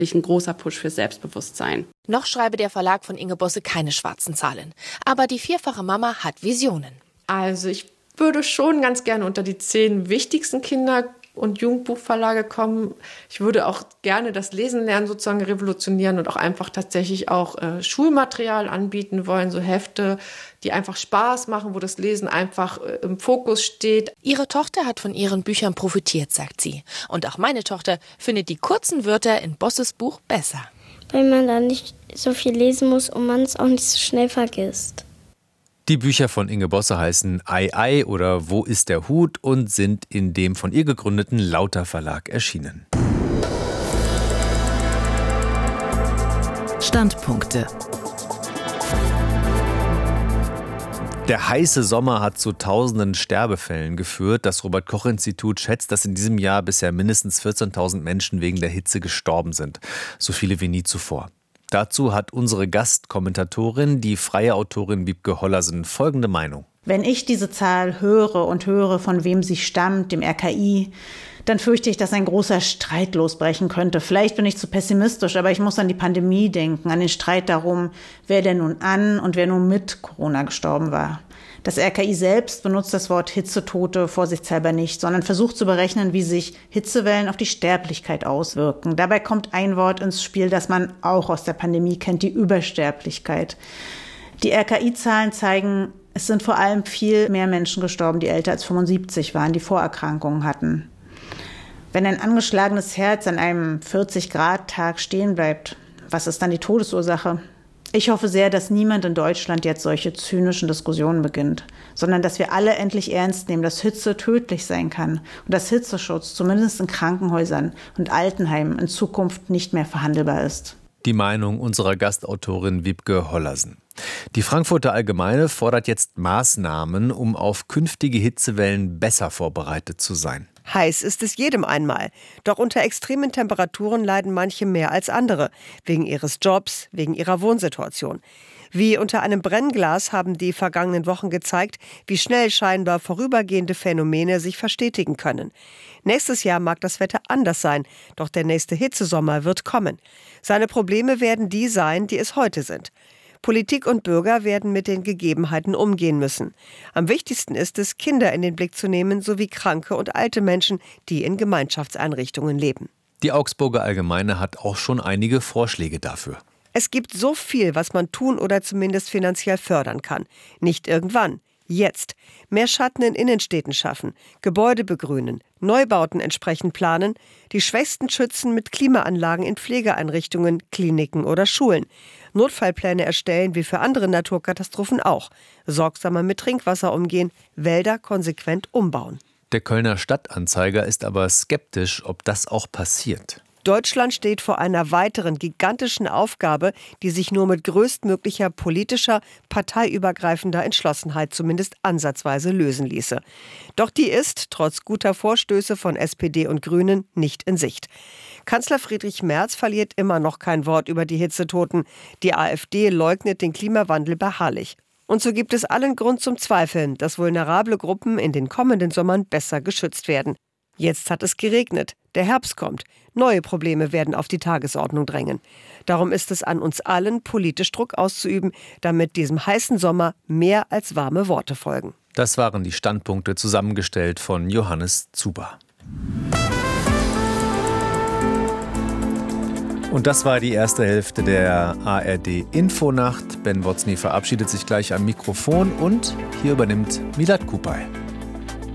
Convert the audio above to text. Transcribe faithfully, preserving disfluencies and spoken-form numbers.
ein großer Push für Selbstbewusstsein. Noch schreibe der Verlag von Inge Bosse keine schwarzen Zahlen. Aber die vierfache Mama hat Visionen. Also ich würde schon ganz gerne unter die zehn wichtigsten Kinder- und Jugendbuchverlage kommen. Ich würde auch gerne das Lesen lernen sozusagen revolutionieren und auch einfach tatsächlich auch äh, Schulmaterial anbieten wollen, so Hefte, die einfach Spaß machen, wo das Lesen einfach äh, im Fokus steht. Ihre Tochter hat von ihren Büchern profitiert, sagt sie. Und auch meine Tochter findet die kurzen Wörter in Bosses Buch besser. Weil man da nicht so viel lesen muss und man es auch nicht so schnell vergisst. Die Bücher von Inge Bosse heißen Ei Ei oder Wo ist der Hut und sind in dem von ihr gegründeten Lauter Verlag erschienen. Standpunkte. Der heiße Sommer hat zu tausenden Sterbefällen geführt. Das Robert-Koch-Institut schätzt, dass in diesem Jahr bisher mindestens vierzehntausend Menschen wegen der Hitze gestorben sind. So viele wie nie zuvor. Dazu hat unsere Gastkommentatorin, die freie Autorin Wiebke Hollersen, folgende Meinung. Wenn ich diese Zahl höre und höre, von wem sie stammt, dem R K I, dann fürchte ich, dass ein großer Streit losbrechen könnte. Vielleicht bin ich zu pessimistisch, aber ich muss an die Pandemie denken, an den Streit darum, wer denn nun an und wer nun mit Corona gestorben war. Das R K I selbst benutzt das Wort Hitzetote vorsichtshalber nicht, sondern versucht zu berechnen, wie sich Hitzewellen auf die Sterblichkeit auswirken. Dabei kommt ein Wort ins Spiel, das man auch aus der Pandemie kennt, die Übersterblichkeit. Die R K I-Zahlen zeigen, es sind vor allem viel mehr Menschen gestorben, die älter als fünfundsiebzig waren, die Vorerkrankungen hatten. Wenn ein angeschlagenes Herz an einem vierzig-Grad-Tag stehen bleibt, was ist dann die Todesursache? Ich hoffe sehr, dass niemand in Deutschland jetzt solche zynischen Diskussionen beginnt, sondern dass wir alle endlich ernst nehmen, dass Hitze tödlich sein kann und dass Hitzeschutz zumindest in Krankenhäusern und Altenheimen in Zukunft nicht mehr verhandelbar ist. Die Meinung unserer Gastautorin Wiebke Hollersen. Die Frankfurter Allgemeine fordert jetzt Maßnahmen, um auf künftige Hitzewellen besser vorbereitet zu sein. Heiß ist es jedem einmal. Doch unter extremen Temperaturen leiden manche mehr als andere. Wegen ihres Jobs, wegen ihrer Wohnsituation. Wie unter einem Brennglas haben die vergangenen Wochen gezeigt, wie schnell scheinbar vorübergehende Phänomene sich verstetigen können. Nächstes Jahr mag das Wetter anders sein, doch der nächste Hitzesommer wird kommen. Seine Probleme werden die sein, die es heute sind. Politik und Bürger werden mit den Gegebenheiten umgehen müssen. Am wichtigsten ist es, Kinder in den Blick zu nehmen, sowie kranke und alte Menschen, die in Gemeinschaftseinrichtungen leben. Die Augsburger Allgemeine hat auch schon einige Vorschläge dafür. Es gibt so viel, was man tun oder zumindest finanziell fördern kann. Nicht irgendwann. Jetzt. Mehr Schatten in Innenstädten schaffen, Gebäude begrünen, Neubauten entsprechend planen, die Schwächsten schützen mit Klimaanlagen in Pflegeeinrichtungen, Kliniken oder Schulen. Notfallpläne erstellen, wie für andere Naturkatastrophen auch. Sorgsamer mit Trinkwasser umgehen, Wälder konsequent umbauen. Der Kölner Stadtanzeiger ist aber skeptisch, ob das auch passiert. Deutschland steht vor einer weiteren gigantischen Aufgabe, die sich nur mit größtmöglicher politischer, parteiübergreifender Entschlossenheit zumindest ansatzweise lösen ließe. Doch die ist, trotz guter Vorstöße von S P D und Grünen, nicht in Sicht. Kanzler Friedrich Merz verliert immer noch kein Wort über die Hitzetoten. Die AfD leugnet den Klimawandel beharrlich. Und so gibt es allen Grund zum Zweifeln, dass vulnerable Gruppen in den kommenden Sommern besser geschützt werden. Jetzt hat es geregnet, der Herbst kommt, neue Probleme werden auf die Tagesordnung drängen. Darum ist es an uns allen, politisch Druck auszuüben, damit diesem heißen Sommer mehr als warme Worte folgen. Das waren die Standpunkte, zusammengestellt von Johannes Zuber. Und das war die erste Hälfte der A R D-Infonacht. Ben Wotzny verabschiedet sich gleich am Mikrofon und hier übernimmt Milad Kupay.